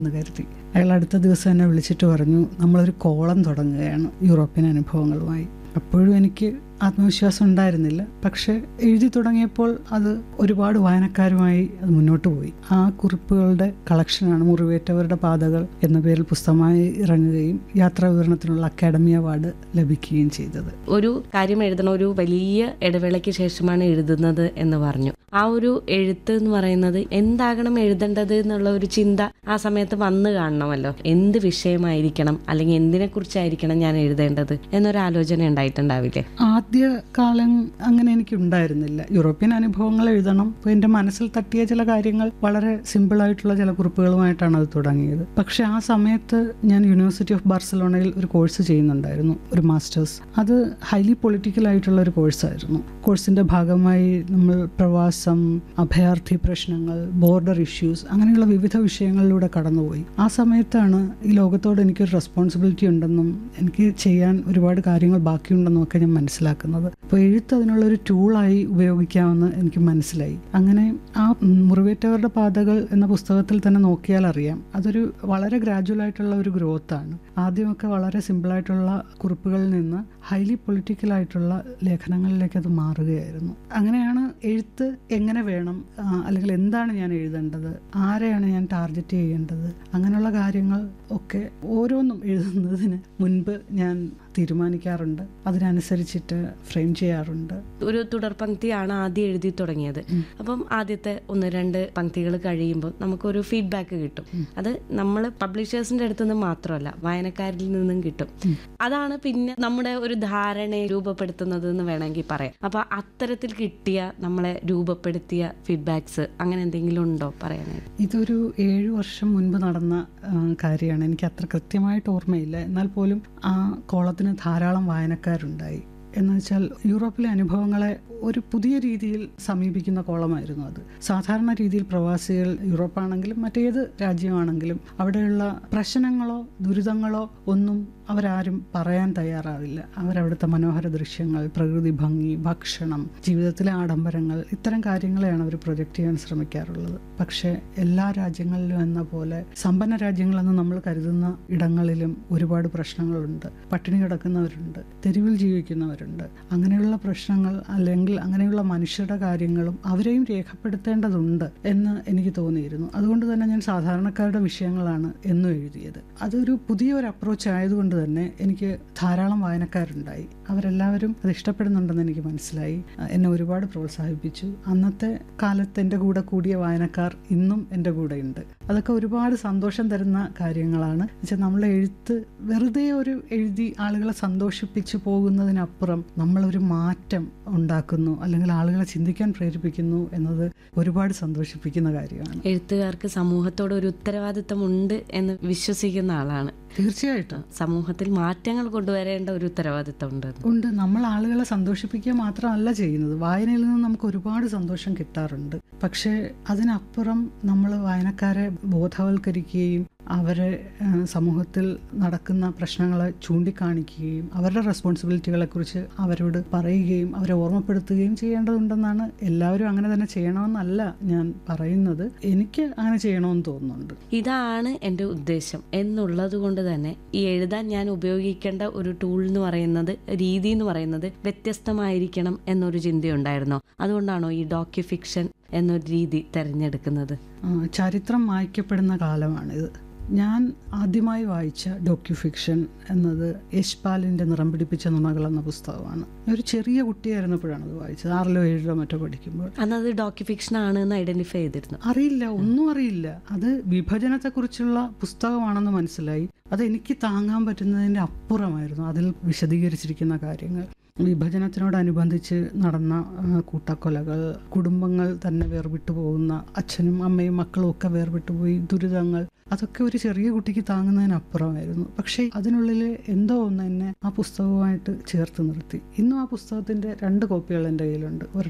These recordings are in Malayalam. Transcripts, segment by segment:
എന്ന് കരുതി. അയാൾ അടുത്ത ദിവസം എന്നെ വിളിച്ചിട്ട് പറഞ്ഞു, നമ്മളൊരു കോളം തുടങ്ങുകയാണ് യൂറോപ്യൻ അനുഭവങ്ങളുമായി. അപ്പോഴും എനിക്ക് ആത്മവിശ്വാസം ഉണ്ടായിരുന്നില്ല. പക്ഷെ എഴുതി തുടങ്ങിയപ്പോൾ അത് ഒരുപാട് വായനക്കാരുമായി അത് മുന്നോട്ട് പോയി. ആ കുറിപ്പുകളുടെ കളക്ഷനാണ് മുറിവേറ്റവരുടെ പാതകൾ എന്ന പേരിൽ പുസ്തകമായി ഇറങ്ങുകയും യാത്രാ വിവരണത്തിനുള്ള അക്കാഡമി അവാർഡ് ലഭിക്കുകയും ചെയ്തത്. ഒരു കാര്യം എഴുതണം, ഒരു വലിയ ഇടവേളയ്ക്ക് ശേഷമാണ് എഴുതുന്നത് എന്ന് പറഞ്ഞു. ആ ഒരു എഴുത്ത് എന്ന് പറയുന്നത് എന്താകണം എഴുതേണ്ടത് എന്നുള്ള ഒരു ചിന്ത ആ സമയത്ത് വന്നു കാണണമല്ലോ. എന്ത് വിഷയമായിരിക്കണം അല്ലെങ്കിൽ എന്തിനെ കുറിച്ചായിരിക്കണം ഞാൻ എഴുതേണ്ടത് എന്നൊരാലോചന ഉണ്ടായിട്ടുണ്ടാവില്ലേ? ആദ്യ കാലം അങ്ങനെ എനിക്ക് ഉണ്ടായിരുന്നില്ല. യൂറോപ്യൻ അനുഭവങ്ങൾ എഴുതണം. അപ്പോൾ എൻ്റെ മനസ്സിൽ തട്ടിയ ചില കാര്യങ്ങൾ വളരെ സിമ്പിളായിട്ടുള്ള ചില കുറിപ്പുകളുമായിട്ടാണ് അത് തുടങ്ങിയത്. പക്ഷെ ആ സമയത്ത് ഞാൻ യൂണിവേഴ്സിറ്റി ഓഫ് ബാർസലോണയിൽ ഒരു കോഴ്സ് ചെയ്യുന്നുണ്ടായിരുന്നു, ഒരു മാസ്റ്റേഴ്സ്. അത് ഹൈലി പൊളിറ്റിക്കൽ ആയിട്ടുള്ള ഒരു കോഴ്സായിരുന്നു. കോഴ്സിന്റെ ഭാഗമായി നമ്മൾ പ്രവാസം, അഭയാർത്ഥി പ്രശ്നങ്ങൾ, ബോർഡർ ഇഷ്യൂസ്, അങ്ങനെയുള്ള വിവിധ വിഷയങ്ങളിലൂടെ കടന്നുപോയി. ആ സമയത്താണ് ഈ ലോകത്തോട് എനിക്കൊരു റെസ്പോൺസിബിലിറ്റി ഉണ്ടെന്നും എനിക്ക് ചെയ്യാൻ ഒരുപാട് കാര്യങ്ങൾ ബാക്കിയുണ്ടെന്നും ഒക്കെ ഞാൻ മനസ്സിലാക്കുന്നത്. അപ്പോൾ എഴുത്ത് അതിനുള്ളൊരു ടൂളായി ഉപയോഗിക്കാമെന്ന് എനിക്ക് മനസ്സിലായി. അങ്ങനെ ആ മുറിവേറ്റവരുടെ പാതകൾ എന്ന പുസ്തകത്തിൽ തന്നെ നോക്കിയാൽ അറിയാം, അതൊരു വളരെ ഗ്രാജുവൽ ആയിട്ടുള്ള ഒരു ഗ്രോത്താണ്. ആദ്യമൊക്കെ വളരെ സിമ്പിളായിട്ടുള്ള കുറിപ്പുകളിൽ നിന്ന് ഹൈലി പൊളിറ്റിക്കൽ ആയിട്ടുള്ള ലേഖനങ്ങളിലേക്ക് അത് മാറുകയായിരുന്നു. അങ്ങനെയാണ് എഴുത്ത് എങ്ങനെ വേണം, അല്ലെങ്കിൽ എന്താണ് ഞാൻ എഴുതേണ്ടത്, ആരെയാണ് ഞാൻ ടാർഗറ്റ് ചെയ്യേണ്ടത്, അങ്ങനെയുള്ള കാര്യങ്ങൾ ഒക്കെ ഓരോന്നും എഴുതുന്നതിന് മുൻപ് ഞാൻ തീരുമാനിക്കാറുണ്ട്. അതിനനുസരിച്ചിട്ട് ഫ്രെയിം ചെയ്യാറുണ്ട്. ഒരു തുടർ പങ്ക്തിയാണ് ആദ്യം എഴുതി തുടങ്ങിയത്. അപ്പം ആദ്യത്തെ 1-2 പങ്ക്തികൾ കഴിയുമ്പോൾ നമുക്കൊരു ഫീഡ്ബാക്ക് കിട്ടും. അത് നമ്മൾ പബ്ലിഷേഴ്സിന്റെ അടുത്ത് നിന്ന് മാത്രമല്ല, വായനക്കാരിൽ നിന്നും കിട്ടും. അതാണ് പിന്നെ നമ്മുടെ ഒരു ധാരണയെ രൂപപ്പെടുത്തുന്നത് എന്ന് വേണമെങ്കിൽ പറയാം. അപ്പൊ അത്തരത്തിൽ കിട്ടിയ, നമ്മളെ രൂപപ്പെടുത്തിയ ഫീഡ്ബാക്സ് അങ്ങനെ എന്തെങ്കിലും ഉണ്ടോ പറയാനായിട്ട്? ഇതൊരു 7 വർഷം മുൻപ് നടന്ന കാര്യമാണ്. എനിക്ക് അത്ര കൃത്യമായിട്ട് ഓർമ്മയില്ല. എന്നാൽ പോലും ആ കോളത്തിന് ധാരാളം വായനക്കാരുണ്ടായി. എന്ന് വെച്ചാൽ യൂറോപ്പിലെ അനുഭവങ്ങളെ ഒരു പുതിയ രീതിയിൽ സമീപിക്കുന്ന കോളമായിരുന്നു അത്. സാധാരണ രീതിയിൽ പ്രവാസികൾ, യൂറോപ്പാണെങ്കിലും മറ്റേത് രാജ്യമാണെങ്കിലും, അവിടെയുള്ള പ്രശ്നങ്ങളോ ദുരിതങ്ങളോ ഒന്നും അവരാരും പറയാൻ തയ്യാറാവില്ല. അവരവിടുത്തെ മനോഹര ദൃശ്യങ്ങൾ, പ്രകൃതി ഭംഗി, ഭക്ഷണം, ജീവിതത്തിലെ ആഡംബരങ്ങൾ, ഇത്തരം കാര്യങ്ങളെയാണ് അവർ പ്രൊജക്റ്റ് ചെയ്യാൻ ശ്രമിക്കാറുള്ളത്. പക്ഷേ എല്ലാ രാജ്യങ്ങളിലും എന്ന പോലെ സമ്പന്ന രാജ്യങ്ങളെന്ന് നമ്മൾ കരുതുന്ന ഇടങ്ങളിലും ഒരുപാട് പ്രശ്നങ്ങളുണ്ട്. പട്ടിണി കിടക്കുന്നവരുണ്ട്, തെരുവിൽ ജീവിക്കുന്നവരുണ്ട്. അങ്ങനെയുള്ള പ്രശ്നങ്ങൾ അല്ലെങ്കിൽ അങ്ങനെയുള്ള മനുഷ്യരുടെ കാര്യങ്ങളും അവരെയും രേഖപ്പെടുത്തേണ്ടതുണ്ട് എന്ന് എനിക്ക് തോന്നിയിരുന്നു. അതുകൊണ്ട് തന്നെ ഞാൻ സാധാരണക്കാരുടെ വിഷയങ്ങളാണ് എന്നും എഴുതിയത്. അതൊരു പുതിയൊരു അപ്രോച്ച് ആയതുകൊണ്ട് തന്നെ എനിക്ക് ധാരാളം വായനക്കാരുണ്ടായി. അവരെല്ലാവരും അത് ഇഷ്ടപ്പെടുന്നുണ്ടെന്ന് എനിക്ക് മനസ്സിലായി. എന്നെ ഒരുപാട് പ്രോത്സാഹിപ്പിച്ചു. അന്നത്തെ കാലത്ത് എൻ്റെ കൂടെ കൂടിയ വായനക്കാർ ഇന്നും എൻ്റെ കൂടെ ഉണ്ട്. അതൊക്കെ ഒരുപാട് സന്തോഷം തരുന്ന കാര്യങ്ങളാണ്. വെച്ചാൽ നമ്മളെ എഴുത്ത് വെറുതെ ഒരു എഴുതി ആളുകളെ സന്തോഷിപ്പിച്ചു പോകുന്നതിനപ്പുറം നമ്മളൊരു മാറ്റം ഉണ്ടാക്കുന്നു, അല്ലെങ്കിൽ ആളുകളെ ചിന്തിക്കാൻ പ്രേരിപ്പിക്കുന്നു എന്നത് ഒരുപാട് സന്തോഷിപ്പിക്കുന്ന കാര്യമാണ്. എഴുത്തുകാർക്ക് സമൂഹത്തോട് ഒരു ഉത്തരവാദിത്തം ഉണ്ട് എന്ന് വിശ്വസിക്കുന്ന ആളാണ്. തീർച്ചയായിട്ടും സമൂഹത്തിൽ മാറ്റങ്ങൾ കൊണ്ടുവരേണ്ട ഒരു ഉത്തരവാദിത്തം ഉണ്ട്. നമ്മൾ ആളുകളെ സന്തോഷിപ്പിക്കുക മാത്രമല്ല ചെയ്യുന്നത്. വായനയിൽ നിന്ന് നമുക്ക് ഒരുപാട് സന്തോഷം കിട്ടാറുണ്ട്. പക്ഷേ അതിനപ്പുറം നമ്മൾ വായനക്കാരെ ബോധവൽക്കരിക്കുകയും അവരെ സമൂഹത്തിൽ നടക്കുന്ന പ്രശ്നങ്ങളെ ചൂണ്ടിക്കാണിക്കുകയും അവരുടെ റെസ്പോൺസിബിലിറ്റികളെക്കുറിച്ച് അവരോട് പറയുകയും അവരെ ഓർമ്മപ്പെടുത്തുകയും ചെയ്യേണ്ടതുണ്ടെന്നാണ്. എല്ലാവരും അങ്ങനെ തന്നെ ചെയ്യണമെന്നല്ല ഞാൻ പറയുന്നത്, എനിക്ക് അങ്ങനെ ചെയ്യണമെന്ന് തോന്നുന്നുണ്ട്. ഇതാണ് എൻ്റെ ഉദ്ദേശം എന്നുള്ളത് കൊണ്ട് തന്നെ ഈ എഴുതാൻ ഞാൻ ഉപയോഗിക്കേണ്ട ഒരു ടൂൾ എന്ന് പറയുന്നത്, രീതി എന്ന് പറയുന്നത് വ്യത്യസ്തമായിരിക്കണം എന്നൊരു ചിന്തയുണ്ടായിരുന്നോ? അതുകൊണ്ടാണോ ഈ ഡോക്യു ഫിക്ഷൻ എന്നൊരു രീതി തിരഞ്ഞെടുക്കുന്നത്? ചരിത്രം മായ്ക്കപ്പെടുന്ന കാലമാണിത്. ഞാൻ ആദ്യമായി വായിച്ച ഡോക്യു ഫിക്ഷൻ എന്നത് യശ്പാലിൻ്റെ നിറം പിടിപ്പിച്ച നുണകൾ എന്ന പുസ്തകമാണ്. ഒരു ചെറിയ കുട്ടിയായിരുന്നപ്പോഴാണ് അത് വായിച്ചത്, 6ലോ 7ലോ മറ്റോ പഠിക്കുമ്പോൾ. അന്നത് ഡോക്യു ഫിക്ഷൻ ആണെന്ന് ഐഡന്റിഫൈ ചെയ്തിരുന്നു? അറിയില്ല, ഒന്നും അറിയില്ല. അത് വിഭജനത്തെക്കുറിച്ചുള്ള പുസ്തകമാണെന്ന് മനസ്സിലായി. അത് എനിക്ക് താങ്ങാൻ പറ്റുന്നതിൻ്റെ അപ്പുറമായിരുന്നു അതിൽ വിശദീകരിച്ചിരിക്കുന്ന കാര്യങ്ങൾ. വിഭജനത്തിനോടനുബന്ധിച്ച് നടന്ന കൂട്ടക്കൊലകൾ, കുടുംബങ്ങൾ തന്നെ വേർവിട്ടു പോകുന്ന, അച്ഛനും അമ്മയും മക്കളും ഒക്കെ വേർവിട്ടു പോയി, ദുരിതങ്ങൾ, അതൊക്കെ ഒരു ചെറിയ കുട്ടിക്ക് താങ്ങുന്നതിനപ്പുറമായിരുന്നു. പക്ഷേ അതിനുള്ളിൽ എന്തോ ഒന്ന് എന്നെ ആ പുസ്തകവുമായിട്ട് ചേർത്ത് നിർത്തി. ഇന്നും ആ പുസ്തകത്തിൻ്റെ 2 കോപ്പികൾ എൻ്റെ കയ്യിലുണ്ട്. ഒരെണ്ണം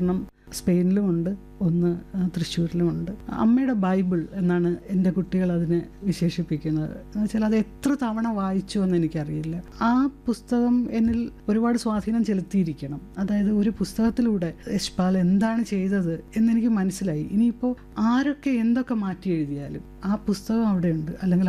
സ്പെയിനിലുമുണ്ട്, ഒന്ന് തൃശ്ശൂരിലുമുണ്ട്. അമ്മയുടെ ബൈബിൾ എന്നാണ് എൻ്റെ കുട്ടികൾ അതിനെ വിശേഷിപ്പിക്കുന്നത്. എന്ന് വെച്ചാൽ അത് എത്ര തവണ വായിച്ചു എന്ന് എനിക്കറിയില്ല. ആ പുസ്തകം എന്നിൽ ഒരുപാട് സ്വാധീനം ചെലുത്തിയിരിക്കണം. അതായത് ഒരു പുസ്തകത്തിലൂടെ യശ്പാൽ എന്താണ് ചെയ്തത് എന്നെനിക്ക് മനസ്സിലായി. ഇനിയിപ്പോൾ ആരൊക്കെ എന്തൊക്കെ മാറ്റി എഴുതിയാലും ആ പുസ്തകം അവിടെയുണ്ട്, അല്ലെങ്കിൽ